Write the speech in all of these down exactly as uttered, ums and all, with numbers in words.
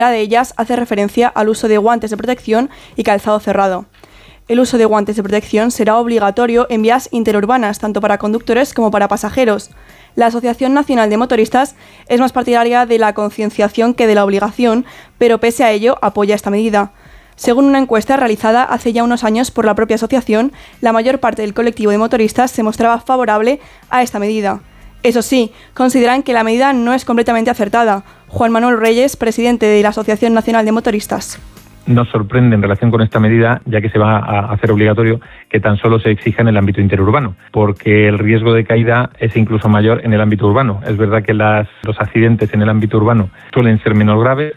de ellas hace referencia al uso de guantes de protección y calzado cerrado. El uso de guantes de protección será obligatorio en vías interurbanas, tanto para conductores como para pasajeros. La Asociación Nacional de Motoristas es más partidaria de la concienciación que de la obligación, pero pese a ello apoya esta medida. Según una encuesta realizada hace ya unos años por la propia asociación, la mayor parte del colectivo de motoristas se mostraba favorable a esta medida. Eso sí, consideran que la medida no es completamente acertada. Juan Manuel Reyes, presidente de la Asociación Nacional de Motoristas. Nos sorprende en relación con esta medida, ya que se va a hacer obligatorio que tan solo se exija en el ámbito interurbano, porque el riesgo de caída es incluso mayor en el ámbito urbano. Es verdad que las, los accidentes en el ámbito urbano suelen ser menos graves,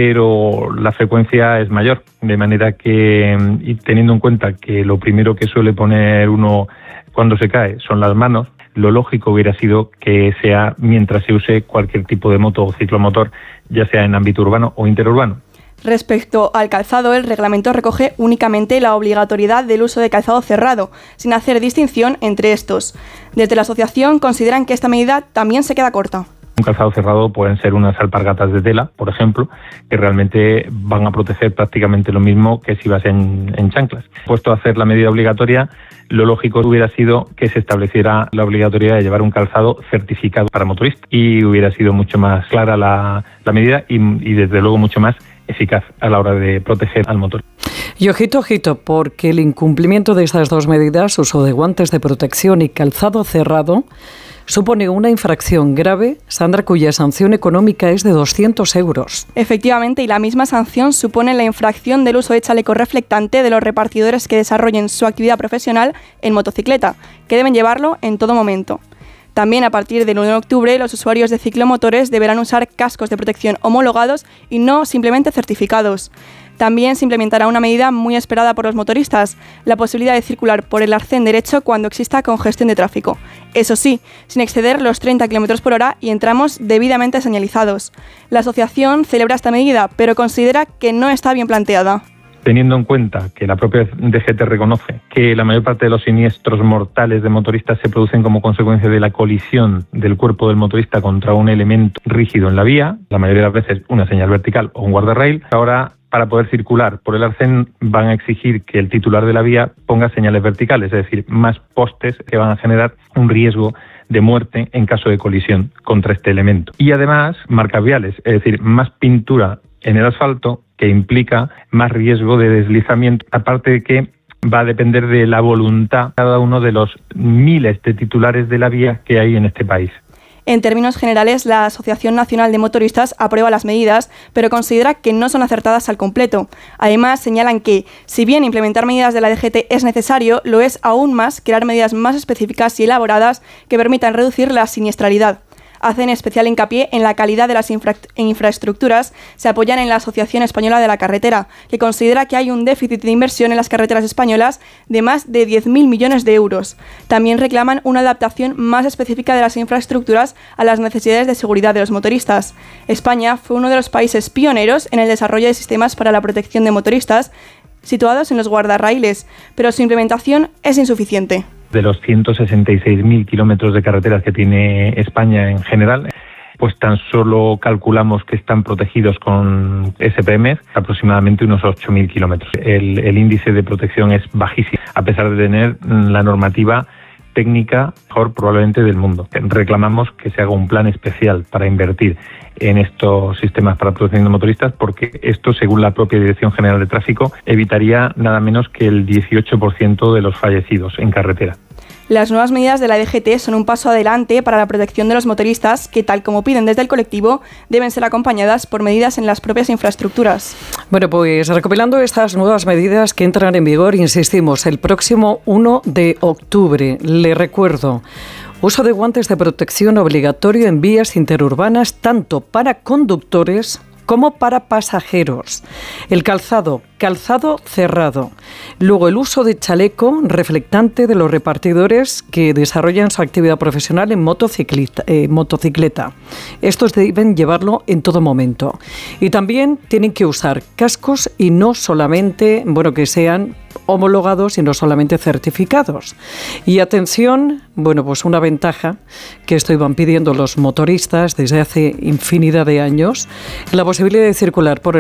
pero la frecuencia es mayor, de manera que, y teniendo en cuenta que lo primero que suele poner uno cuando se cae son las manos, lo lógico hubiera sido que sea mientras se use cualquier tipo de moto o ciclomotor, ya sea en ámbito urbano o interurbano. Respecto al calzado, el reglamento recoge únicamente la obligatoriedad del uso de calzado cerrado, sin hacer distinción entre estos. Desde la asociación consideran que esta medida también se queda corta. Un calzado cerrado pueden ser unas alpargatas de tela, por ejemplo, que realmente van a proteger prácticamente lo mismo que si vas en, en chanclas. Puesto a hacer la medida obligatoria, lo lógico hubiera sido que se estableciera la obligatoriedad de llevar un calzado certificado para motoristas y hubiera sido mucho más clara la, la medida y, y desde luego mucho más eficaz a la hora de proteger al motor. Y ojito, ojito, porque el incumplimiento de estas dos medidas, uso de guantes de protección y calzado cerrado, supone una infracción grave, Sandra, cuya sanción económica es de doscientos euros. Efectivamente, y la misma sanción supone la infracción del uso de chaleco reflectante de los repartidores que desarrollen su actividad profesional en motocicleta, que deben llevarlo en todo momento. También a partir del uno de octubre, los usuarios de ciclomotores deberán usar cascos de protección homologados y no simplemente certificados. También se implementará una medida muy esperada por los motoristas, la posibilidad de circular por el arcén derecho cuando exista congestión de tráfico. Eso sí, sin exceder los treinta kilómetros por hora y en tramos debidamente señalizados. La asociación celebra esta medida, pero considera que no está bien planteada. Teniendo en cuenta que la propia D G T reconoce que la mayor parte de los siniestros mortales de motoristas se producen como consecuencia de la colisión del cuerpo del motorista contra un elemento rígido en la vía, la mayoría de las veces una señal vertical o un guardarraíl, ahora para poder circular por el arcén van a exigir que el titular de la vía ponga señales verticales, es decir, más postes que van a generar un riesgo de muerte en caso de colisión contra este elemento. Y además, marcas viales, es decir, más pintura en el asfalto, que implica más riesgo de deslizamiento, aparte de que va a depender de la voluntad de cada uno de los miles de titulares de la vía que hay en este país. En términos generales, la Asociación Nacional de Motoristas aprueba las medidas, pero considera que no son acertadas al completo. Además, señalan que, si bien implementar medidas de la D G T es necesario, lo es aún más crear medidas más específicas y elaboradas que permitan reducir la siniestralidad. Hacen especial hincapié en la calidad de las infra- infraestructuras, se apoyan en la Asociación Española de la Carretera, que considera que hay un déficit de inversión en las carreteras españolas de más de diez mil millones de euros. También reclaman una adaptación más específica de las infraestructuras a las necesidades de seguridad de los motoristas. España fue uno de los países pioneros en el desarrollo de sistemas para la protección de motoristas situados en los guardarraíles, pero su implementación es insuficiente. De los ciento sesenta y seis mil kilómetros de carreteras que tiene España en general, pues tan solo calculamos que están protegidos con S P M aproximadamente unos ocho mil kilómetros. El, el índice de protección es bajísimo, a pesar de tener la normativa técnica mejor probablemente del mundo. Reclamamos que se haga un plan especial para invertir en estos sistemas para protección de motoristas, porque esto, según la propia Dirección General de Tráfico, evitaría nada menos que el dieciocho por ciento de los fallecidos en carretera. Las nuevas medidas de la D G T son un paso adelante para la protección de los motoristas que, tal como piden desde el colectivo, deben ser acompañadas por medidas en las propias infraestructuras. Bueno, pues recopilando estas nuevas medidas que entran en vigor, insistimos, el próximo uno de octubre. Le recuerdo, uso de guantes de protección obligatorio en vías interurbanas, tanto para conductores como para pasajeros. El calzado, calzado cerrado. Luego el uso de chaleco reflectante de los repartidores que desarrollan su actividad profesional en motocicleta. Eh, motocicleta. Estos deben llevarlo en todo momento. Y también tienen que usar cascos y no solamente, bueno, que sean homologados y no solamente certificados. Y atención, bueno, pues una ventaja que esto iban pidiendo los motoristas desde hace infinidad de años, la posibilidad de circular por el